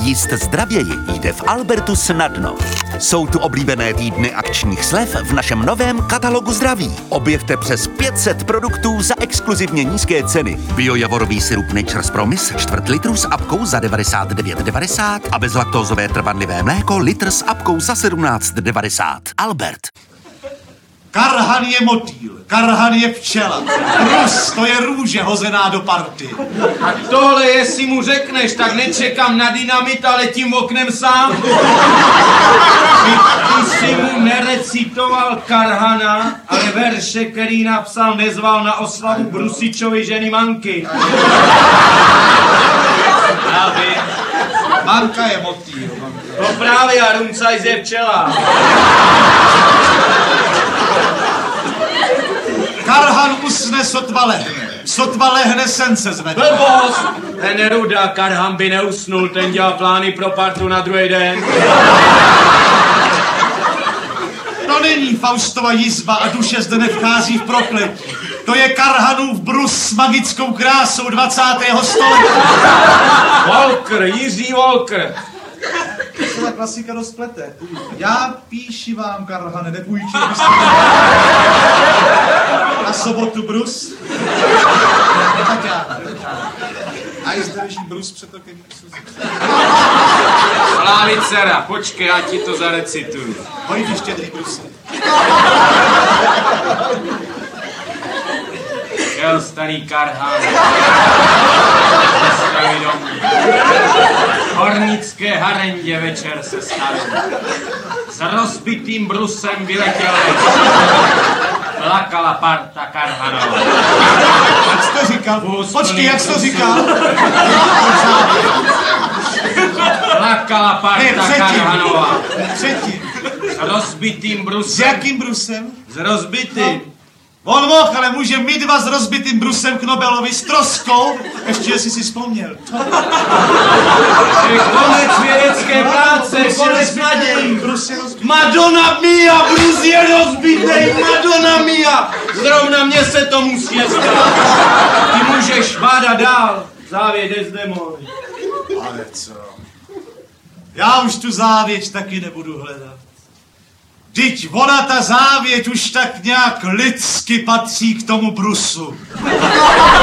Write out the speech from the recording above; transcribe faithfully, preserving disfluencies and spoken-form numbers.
Jíst zdravěji jde v Albertu snadno. Jsou tu oblíbené týdny akčních slev v našem novém katalogu zdraví. Objevte přes pět set produktů za exkluzivně nízké ceny. Biojavorový sirup Nature's Promise čtvrt litru s apkou za devadesát devět devadesát a bezlaktózové trvanlivé mléko litr s apkou za sedmnáct devadesát. Albert. Karhan je motýl, karhan je včela, brus to je růže hozená do party. A tohle, jestli mu řekneš, tak nečekám na dynamit a letím oknem sám. Ty, ty jsi mu nerecitoval Karhana, ale verše, který napsal, nezval na oslavu Brusičovy ženy Manky. Já vím. Manka je motýl. To právě a Rumcajs je včela. Karhan usne, sotva lehne. Sotva lehne, sen se zvedne. Blbost! Ten Neruda, Karhan by neusnul, ten dělal plány pro partu na druhý den. To není Faustova jizba a duše zde nevchází v prokletí. To je Karhanův brus s magickou krásou dvacátého století. Walker, Jiří Walker. To ta klasika dost plete. Já píši vám, Karhane, nepůjčil byste na sobotu brus? Tak já. A i zde leží brus před okem. Slávi dcera, počkej, já ti to zarecituju. Hojdi štědrý brusy. Šel starý Karhan. Zastaví domů. Hornické harendě večer se stavil. S rozbitým brusem vyletěl. Plakala parta Karhanova. Jak jsi to říkal? Počkej, jak jsi to říkal? Plakala parta Karhanova. Předtím. S rozbitým brusem. S jakým brusem? S rozbitým. On mohl, ale může my dva s rozbitým brusem k Nobelovi s troskou, ještě jsi si vzpomněl. Je konec vědecké práce, konec nadějí. Madonna mia, brus je rozbitej, Madonna mia. Zrovna mně se to musí stát. Ty můžeš bádat dál, závěť Desdemony. Ale co? Já už tu závěť taky nebudu hledat. Vždyť ona ta závěť už tak nějak lidsky patří k tomu brusu.